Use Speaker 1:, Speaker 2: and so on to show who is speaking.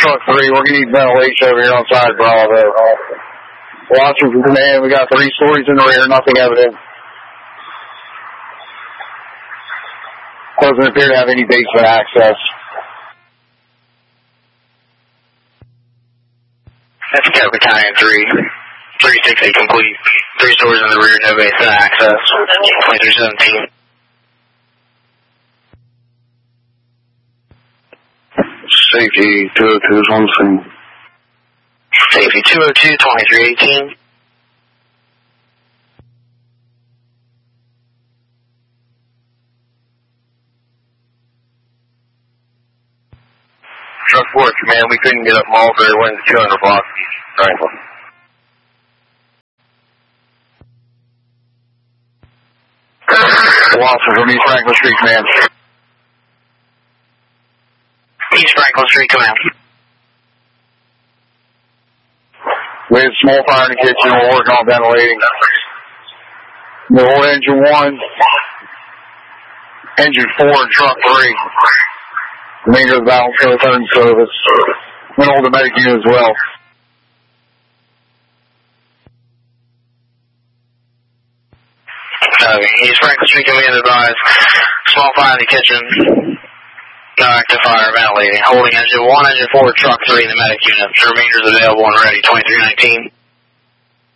Speaker 1: Truck 3, we're going to need ventilation over here on side Bravo. Watching from command, we got 3 stories in the rear, nothing evident. Doesn't appear to have any basement access.
Speaker 2: That's Cat Battalion 3. 360 complete. 3 stories in the rear, no basement access. 2317.
Speaker 1: Safety 202 is on scene.
Speaker 2: Safety 202, 2318.
Speaker 1: Truck 4, command, we couldn't get up Mulberry, went to 200 block east Franklin. Watson from East Franklin Street, command.
Speaker 2: East Franklin Street, command.
Speaker 1: We had a small fire in the kitchen, we're working on ventilating. Middle engine 1, engine 4, and truck 3. Remainder of the balance for the third service. Went over the medic unit as well.
Speaker 2: East Franklin Street, command advised. Small fire in the kitchen. No active fire, ventilating. Holding engine 1, engine 4, truck 3 in the medic unit. The remainder is available and ready. 2319.